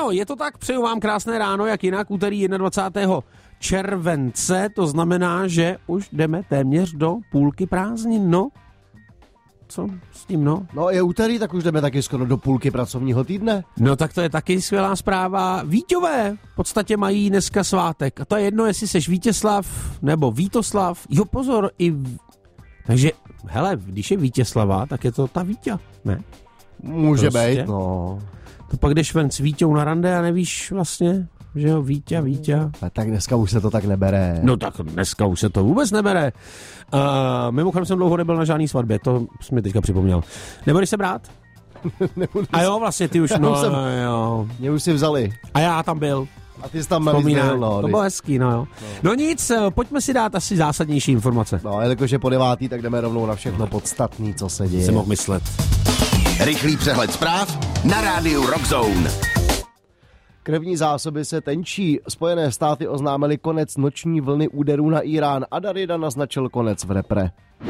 Ano, je to tak, přeju vám krásné ráno, jak jinak, úterý 21. července, to znamená, že už jdeme téměř do půlky prázdnin, no. Co s tím, no? No je úterý, tak už jdeme taky skoro do půlky pracovního týdne. No tak to je taky skvělá zpráva. Víťové v podstatě mají dneska svátek. A to je jedno, jestli seš Vítězslav nebo Vítoslav. Jo, pozor, takže, hele, když je Vítězslava, tak je to ta Vítě, ne? Může být, no. To pak jdeš ven s Víťou na rande a nevíš vlastně, že jo, Vítě. A tak dneska už se to tak nebere. No tak dneska už se to vůbec nebere. Mimochodem jsem dlouho nebyl na žádný svatbě, to jsi mi teďka připomněl. Nebudeš se brát? A jo, vlastně ty už, jo. Mě už si vzali. A já tam byl. A ty jsi tam navíc byl, no. To bylo hezký, no jo. No nic, pojďme si dát asi zásadnější informace. No, jelikož je po 9, tak jdeme rovnou na všechno podstatný, co se děje. Si mohl myslet. Rychlý přehled zpráv na rádiu Rockzone. Krevní zásoby se tenčí. Spojené státy oznámily konec noční vlny úderů na Irán a Darida naznačil konec v repre.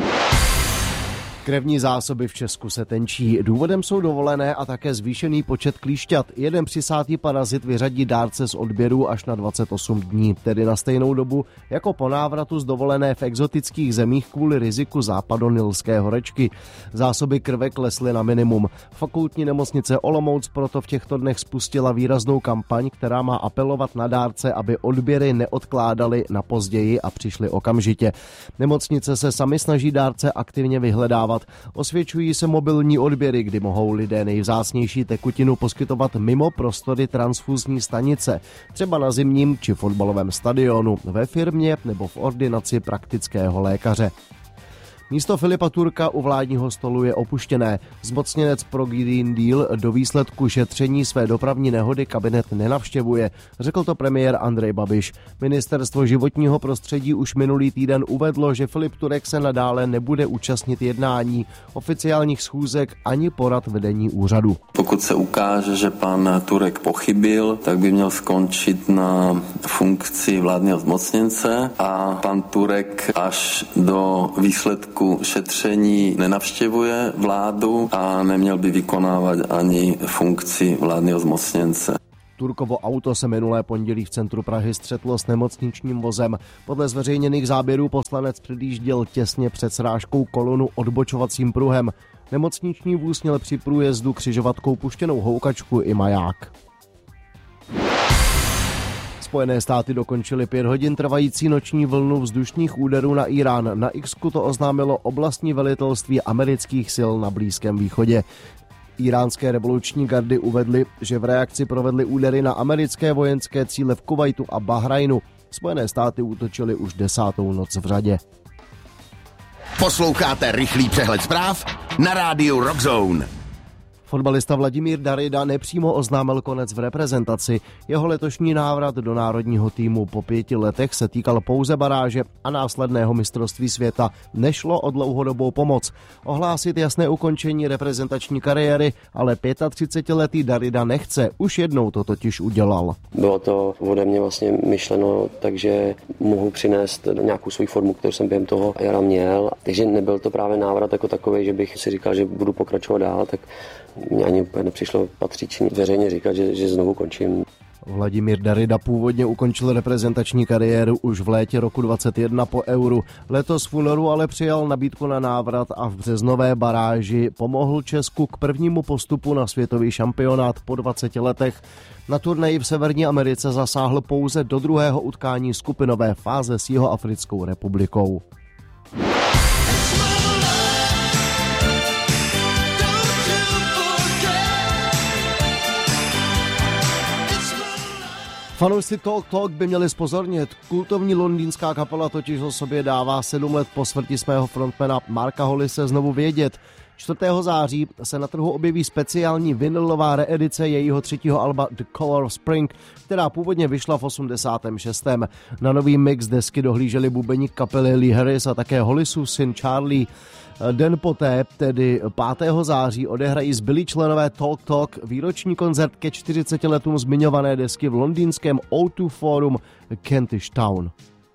Krevní zásoby v Česku se tenčí. Důvodem jsou dovolené a také zvýšený počet klíšťat. Jeden přisátý parazit vyřadí dárce z odběru až na 28 dní, tedy na stejnou dobu jako po návratu z dovolené v exotických zemích kvůli riziku západonilské horečky. Zásoby krve klesly na minimum. Fakultní nemocnice Olomouc proto v těchto dnech spustila výraznou kampaň, která má apelovat na dárce, aby odběry neodkládali na později a přišli okamžitě. Nemocnice se sami snaží dárce aktivně vyhledávat. Osvědčují se mobilní odběry, kdy mohou lidé nejvzácnější tekutinu poskytovat mimo prostory transfuzní stanice, třeba na zimním či fotbalovém stadionu, ve firmě nebo v ordinaci praktického lékaře. Místo Filipa Turka u vládního stolu je opuštěné. Zmocněnec pro Green Deal do výsledku šetření své dopravní nehody kabinet nenavštěvuje, řekl to premiér Andrej Babiš. Ministerstvo životního prostředí už minulý týden uvedlo, že Filip Turek se nadále nebude účastnit jednání, oficiálních schůzek ani porad vedení úřadu. Pokud se ukáže, že pan Turek pochybil, tak by měl skončit na funkci vládního zmocněnce a pan Turek až do výsledku šetření nenavštěvuje vládu a neměl by vykonávat ani funkci vládního zmocněnce. Turkovo auto se minulé pondělí v centru Prahy střetlo s nemocničním vozem. Podle zveřejněných záběrů poslanec předjížděl těsně před srážkou kolonu odbočovacím pruhem. Nemocniční vůz měl při průjezdu křižovatkou puštěnou houkačku i maják. Spojené státy dokončily 5 hodin trvající noční vlnu vzdušných úderů na Irán. Na X-ku to oznámilo oblastní velitelství amerických sil na Blízkém východě. Iránské revoluční gardy uvedly, že v reakci provedly údery na americké vojenské cíle v Kuvajtu a Bahrajnu. Spojené státy útočily už 10. noc v řadě. Posloucháte rychlý přehled zpráv na rádiu Rockzone. Fotbalista Vladimír Darida nepřímo oznámil konec v reprezentaci. Jeho letošní návrat do národního týmu po 5 letech se týkal pouze baráže a následného mistrovství světa. Nešlo o dlouhodobou pomoc. Ohlásit jasné ukončení reprezentační kariéry, ale 35letý Darida nechce. Už jednou to totiž udělal. Bylo to ode mě vlastně myšleno, takže mohu přinést nějakou svou formu, kterou jsem během toho jara měl. Takže nebyl to právě návrat jako takový, že bych si říkal, že budu pokračovat dál, tak mně ani úplně nepřišlo patřičný veřejně říkat, že znovu končím. Vladimír Darida původně ukončil reprezentační kariéru už v létě roku 2021 po Euru. Letos v únoru ale přijal nabídku na návrat a v březnové baráži pomohl Česku k prvnímu postupu na světový šampionát po 20 letech. Na turnaji v Severní Americe zasáhl pouze do druhého utkání skupinové fáze s Jihoafrickou republikou. Fanoušci Talk by měli zpozornit. Kultovní londýnská kapela totiž o sobě dává 7 let po smrti svého frontmana Marka Hollise znovu vědět. 4. září se na trhu objeví speciální vinylová reedice jejího 3. alba The Color of Spring, která původně vyšla v 86. Na nový mix desky dohlíželi bubeník kapely Lee Harris a také Hollisův syn Charlie. Den poté, tedy 5. září, odehrají zbylí členové Talk výroční koncert ke 40 letům zmiňované desky v londýnském O2 Forum Kentish Town.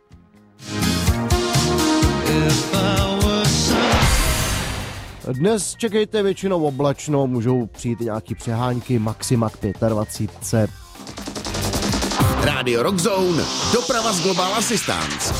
Dnes čekejte většinou oblačno, můžou přijít nějaký přehánky, maxima k 25. Radio Rock Zone, doprava z Global Assistance.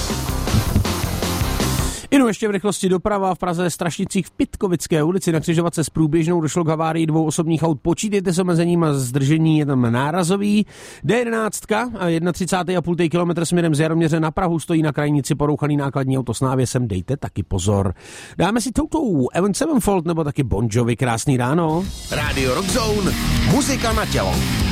Inu ještě v rychlosti doprava v Praze Strašnicích v Pitkovické ulici na křižovatce s průběžnou došlo k havárii 2 osobních aut. Počítejte s omezením a zdržení, je tam nárazový. D11 a 31,5 km směrem z Jaroměře na Prahu stojí na krajnici porouchaný nákladní auto s návěsem, dejte taky pozor. Dáme si toutou Avenged Sevenfold nebo taky Bon Jovi, krásný ráno. Radio Rock Zone, muzika na tělo.